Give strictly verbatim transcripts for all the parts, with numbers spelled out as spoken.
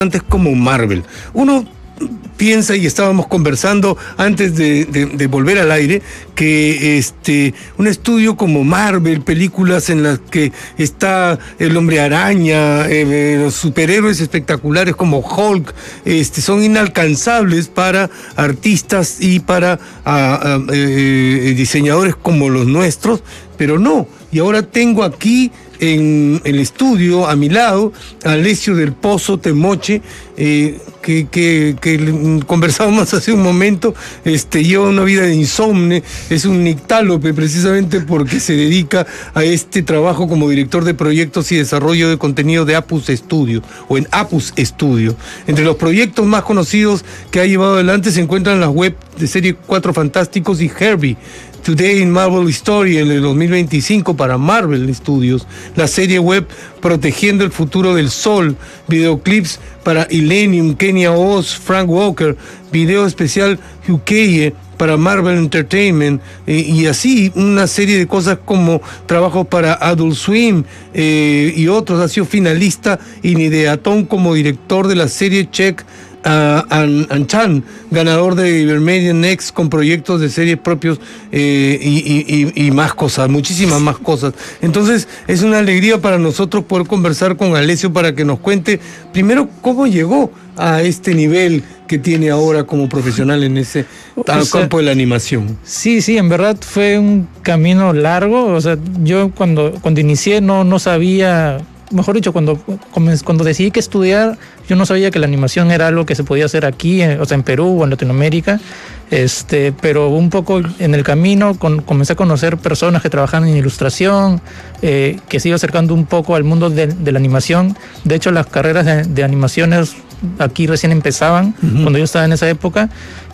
antes como Marvel. Uno piensa, y estábamos conversando antes de, de, de volver al aire, que este un estudio como Marvel, películas en las que está el Hombre Araña, eh, los superhéroes espectaculares como Hulk, este, son inalcanzables para artistas y para a, a, eh, diseñadores como los nuestros, pero no. Y ahora tengo aquí en el estudio, a mi lado, a Alessio del Pozo Temoche, eh, que, que, que conversábamos hace un momento, este, lleva una vida de insomne, es un nictálope precisamente porque se dedica a este trabajo como director de proyectos y desarrollo de contenido de Apus Studio, o en Apus Studio. Entre los proyectos más conocidos que ha llevado adelante se encuentran las web de serie Cuatro Fantásticos y Herbie, Today in Marvel History en el dos mil veinticinco para Marvel Studios, la serie web Protegiendo el Futuro del Sol, videoclips para Illenium, Kenya Oz, Frank Walker, video especial Hukeye para Marvel Entertainment, eh, y así una serie de cosas como trabajos para Adult Swim eh, y otros. Ha sido finalista en Ideaton como director de la serie Check Uh, An-Chan, ganador de Ibermedian Next con proyectos de series propios eh, y, y, y más cosas, muchísimas más cosas. Entonces es una alegría para nosotros poder conversar con Alessio para que nos cuente primero cómo llegó a este nivel que tiene ahora como profesional en ese o sea, campo de la animación. Sí, sí, en verdad fue un camino largo. O sea, yo cuando, cuando inicié no, no sabía... Mejor dicho, cuando, cuando decidí que estudiar, yo no sabía que la animación era algo que se podía hacer aquí, o sea, en Perú o en Latinoamérica, este, pero un poco en el camino con, comencé a conocer personas que trabajaban en ilustración, eh, que se iba acercando un poco al mundo de, de la animación. De hecho, las carreras de, de animaciones aquí recién empezaban, uh-huh. cuando yo estaba en esa época,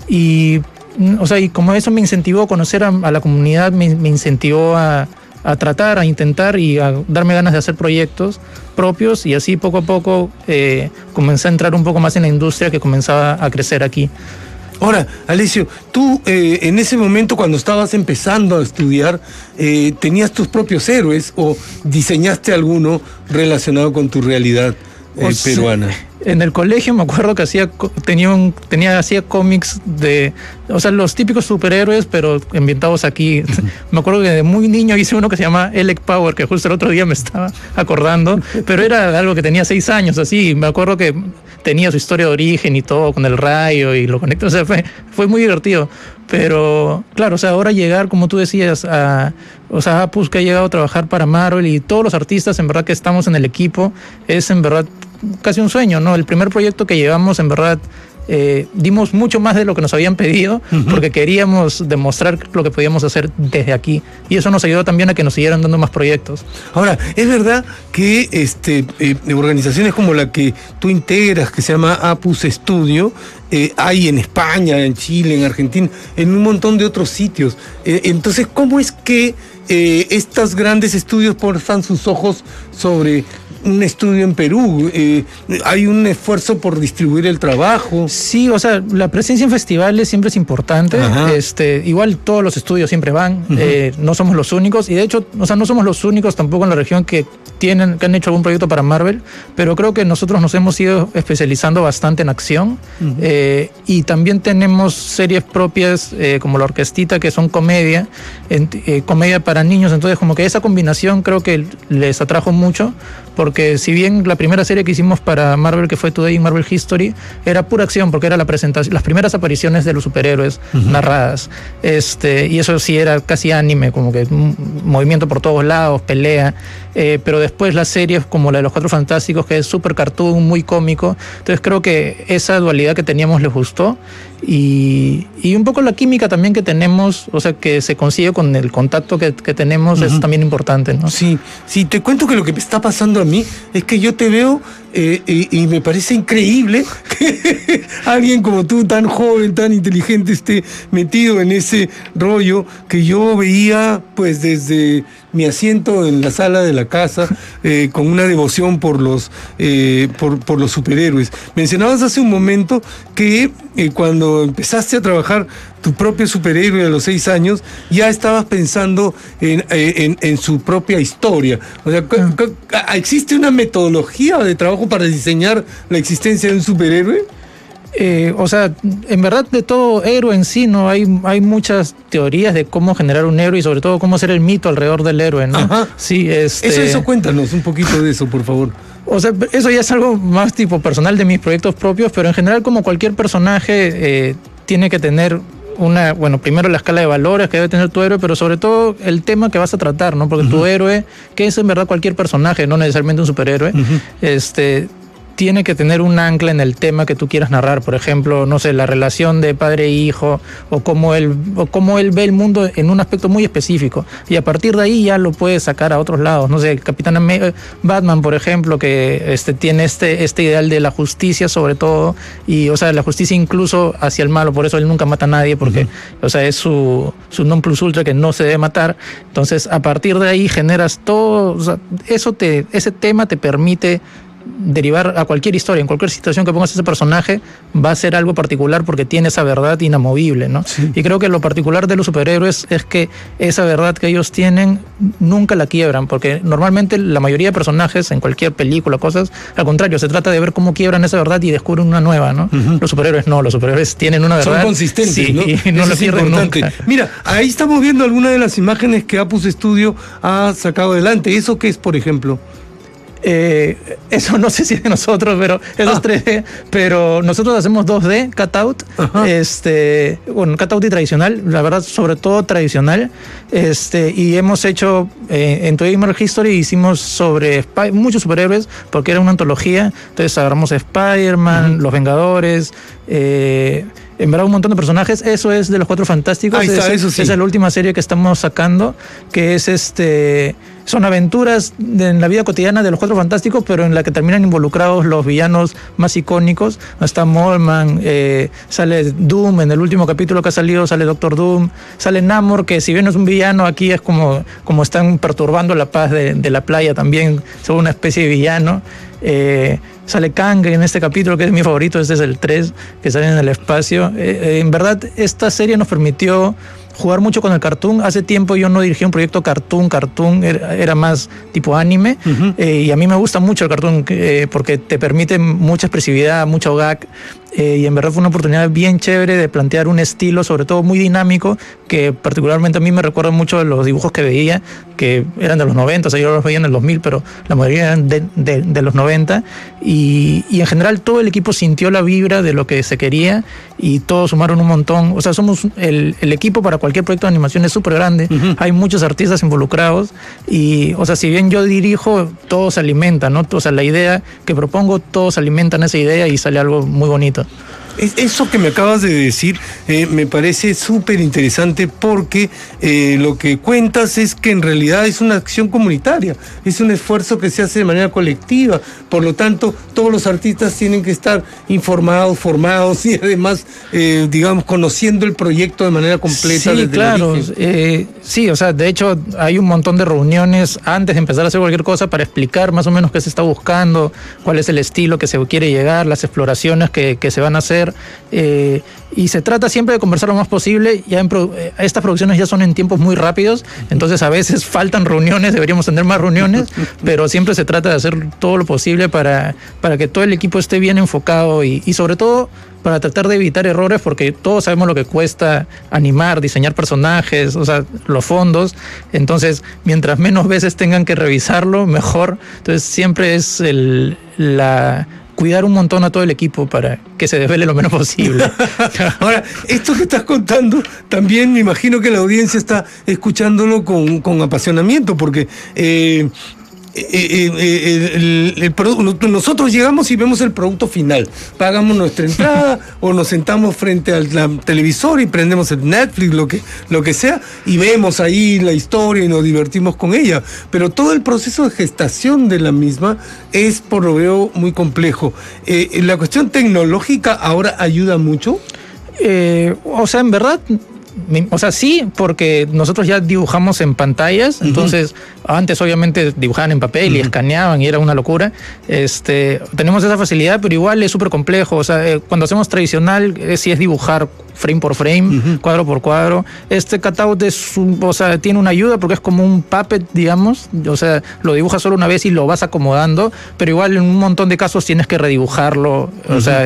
y, o sea, y como eso me incentivó a conocer a, a la comunidad, me, me incentivó a... a tratar, a intentar y a darme ganas de hacer proyectos propios, y así poco a poco eh, comencé a entrar un poco más en la industria que comenzaba a crecer aquí. Ahora, Alessio, tú eh, en ese momento cuando estabas empezando a estudiar, eh, ¿tenías tus propios héroes o diseñaste alguno relacionado con tu realidad eh, sea, peruana? En el colegio me acuerdo que hacía tenía un, tenía hacía cómics de, o sea, los típicos superhéroes, pero ambientados aquí. Uh-huh. Me acuerdo que de muy niño hice uno que se llama Elec Power, que justo el otro día me estaba acordando, pero era algo que tenía seis años, así. Me acuerdo que tenía su historia de origen y todo, con el rayo y lo conecto, o sea, fue, fue muy divertido. Pero, claro, o sea, ahora llegar, como tú decías, a, o sea, Apus, que ha llegado a trabajar para Marvel, y todos los artistas, en verdad, que estamos en el equipo, es en verdad casi un sueño, ¿no? El primer proyecto que llevamos, en verdad, eh, dimos mucho más de lo que nos habían pedido, uh-huh. porque queríamos demostrar lo que podíamos hacer desde aquí, y eso nos ayudó también a que nos siguieran dando más proyectos. Ahora, es verdad que este, eh, organizaciones como la que tú integras, que se llama Apus Studio, eh, hay en España, en Chile, en Argentina, en un montón de otros sitios. Eh, entonces, ¿cómo es que eh, estos grandes estudios posan sus ojos sobre un estudio en Perú? Eh, ¿Hay un esfuerzo por distribuir el trabajo? Sí, o sea, la presencia en festivales siempre es importante. Este, igual todos los estudios siempre van, uh-huh. eh, no somos los únicos, y de hecho, o sea, no somos los únicos tampoco en la región que tienen, que han hecho algún proyecto para Marvel, pero creo que nosotros nos hemos ido especializando bastante en acción, uh-huh. eh, y también tenemos series propias eh, como La Orquestita, que son comedia, en, eh, comedia para niños. Entonces, como que esa combinación creo que les atrajo mucho, porque si bien la primera serie que hicimos para Marvel, que fue Today in Marvel History, era pura acción, porque era la presentación, las primeras apariciones de los superhéroes uh-huh. narradas, este, y eso sí era casi anime, como que movimiento por todos lados, pelea, eh, pero después las series como la de los Cuatro Fantásticos, que es súper cartoon, muy cómico. Entonces creo que esa dualidad que teníamos les gustó, y, y un poco la química también que tenemos, o sea, que se consigue con el contacto que, que tenemos, uh-huh. es también importante, ¿no? Sí, sí, te cuento que lo que me está pasando a mí es que yo te veo eh, y, y me parece increíble que alguien como tú, tan joven, tan inteligente, esté metido en ese rollo que yo veía pues desde mi asiento en la sala de la casa, eh, con una devoción por los, eh, por, por los superhéroes. Mencionabas hace un momento que eh, cuando cuando empezaste a trabajar tu propio superhéroe a los seis años, ya estabas pensando en, en, en su propia historia. O sea, ¿existe una metodología de trabajo para diseñar la existencia de un superhéroe? Eh, o sea, en verdad de todo héroe en sí, ¿no? Hay, hay muchas teorías de cómo generar un héroe y sobre todo cómo hacer el mito alrededor del héroe, ¿no? Ajá. Sí, este... Eso, eso cuéntanos un poquito de eso, por favor. O sea, eso ya es algo más tipo personal de mis proyectos propios, pero en general como cualquier personaje eh, tiene que tener una, bueno, primero la escala de valores que debe tener tu héroe, pero sobre todo el tema que vas a tratar, ¿no? Porque uh-huh. tu héroe, que es en verdad cualquier personaje, no necesariamente un superhéroe, uh-huh. este... tiene que tener un ancla en el tema que tú quieras narrar. Por ejemplo, no sé, la relación de padre e hijo, o cómo él, o cómo él ve el mundo en un aspecto muy específico. Y a partir de ahí ya lo puedes sacar a otros lados. No sé, el Capitán Am- Batman, por ejemplo, que este, tiene este, este ideal de la justicia sobre todo, y, o sea, la justicia incluso hacia el malo, por eso él nunca mata a nadie, porque, uh-huh. o sea, es su, su non plus ultra que no se debe matar. Entonces, a partir de ahí generas todo, o sea, eso te, ese tema te permite derivar a cualquier historia, en cualquier situación que pongas ese personaje, va a ser algo particular porque tiene esa verdad inamovible, ¿no? Sí. Y creo que lo particular de los superhéroes es que esa verdad que ellos tienen nunca la quiebran, porque normalmente la mayoría de personajes en cualquier película, cosas, al contrario, se trata de ver cómo quiebran esa verdad y descubren una nueva, ¿no? Uh-huh. Los superhéroes no, los superhéroes tienen una verdad. Son consistentes, sí, ¿no? Y no Eso lo es pierden importante. nunca. Mira, ahí estamos viendo algunas de las imágenes que Apus Studio ha sacado adelante. ¿Eso qué es, por ejemplo? Eh, eso no sé si es de nosotros, pero eso ah. es tres D, pero nosotros hacemos dos D, cutout, este, bueno, cutout y tradicional, la verdad, sobre todo tradicional, este, y hemos hecho, eh, en Toy Gamer History hicimos sobre Spy- muchos superhéroes, porque era una antología, entonces agarramos a Spider-Man, uh-huh. Los Vengadores, eh, en verdad un montón de personajes. Eso es de los Cuatro Fantásticos. Ahí está, es, eso sí. Esa es la última serie que estamos sacando, que es este... Son aventuras de, en la vida cotidiana de los Cuatro Fantásticos, pero en la que terminan involucrados los villanos más icónicos. Está Molman, eh, sale Doom, en el último capítulo que ha salido sale Doctor Doom, sale Namor, que si bien no es un villano, aquí es como, como están perturbando la paz de, de la playa también, son una especie de villano. Eh, sale Kang en este capítulo, que es mi favorito, este es el tres, que sale en el espacio. Eh, eh, en verdad, esta serie nos permitió jugar mucho con el cartoon. Hace tiempo yo no dirigía un proyecto cartoon, cartoon era, era más tipo anime, uh-huh. eh, y a mí me gusta mucho el cartoon eh, porque te permite mucha expresividad, mucho gag, eh, y en verdad fue una oportunidad bien chévere de plantear un estilo, sobre todo muy dinámico, que particularmente a mí me recuerda mucho a los dibujos que veía, que eran de los noventa, o sea, yo los veía en el dos mil, pero la mayoría eran de, de, de los noventa, y, y en general todo el equipo sintió la vibra de lo que se quería, y todos sumaron un montón. O sea, somos el, el equipo para cualquier proyecto de animación es súper grande, uh-huh. Hay muchos artistas involucrados, y, o sea, si bien yo dirijo, todos se alimentan, ¿no? O sea, la idea que propongo, todos alimentan esa idea y sale algo muy bonito. Eso que me acabas de decir eh, me parece súper interesante porque eh, lo que cuentas es que en realidad es una acción comunitaria, es un esfuerzo que se hace de manera colectiva, por lo tanto todos los artistas tienen que estar informados, formados y además, eh, digamos, conociendo el proyecto de manera completa. Sí, desde claro, el origen. Eh, sí, o sea, de hecho hay un montón de reuniones antes de empezar a hacer cualquier cosa para explicar más o menos qué se está buscando, cuál es el estilo que se quiere llegar, las exploraciones que, que se van a hacer. Eh, y se trata siempre de conversar lo más posible. Ya en pro, eh, estas producciones ya son en tiempos muy rápidos, entonces a veces faltan reuniones, deberíamos tener más reuniones, pero siempre se trata de hacer todo lo posible para, para que todo el equipo esté bien enfocado y, y sobre todo para tratar de evitar errores, porque todos sabemos lo que cuesta animar, diseñar personajes, o sea, los fondos. Entonces, mientras menos veces tengan que revisarlo, mejor. Entonces siempre es el, la... cuidar un montón a todo el equipo para que se desvele lo menos posible. Ahora, esto que estás contando, también me imagino que la audiencia está escuchándolo con, con apasionamiento, porque eh, eh, eh, el, el, el, nosotros llegamos y vemos el producto final, pagamos nuestra entrada o nos sentamos frente al la, televisor y prendemos el Netflix, lo que, lo que sea, y vemos ahí la historia y nos divertimos con ella, pero todo el proceso de gestación de la misma es, por lo veo, muy complejo. Eh, la cuestión tecnológica ahora ayuda mucho. Eh, o sea, en verdad, O sea, sí, porque nosotros ya dibujamos en pantallas, uh-huh. entonces antes obviamente dibujaban en papel uh-huh. y escaneaban y era una locura. Este, tenemos esa facilidad, pero igual es súper complejo. O sea, eh, cuando hacemos tradicional, eh, sí es dibujar frame por frame, uh-huh. cuadro por cuadro. Este cutout es un, o sea, tiene una ayuda porque es como un puppet, digamos. O sea, lo dibujas solo una vez y lo vas acomodando, pero igual en un montón de casos tienes que redibujarlo. Uh-huh. O sea,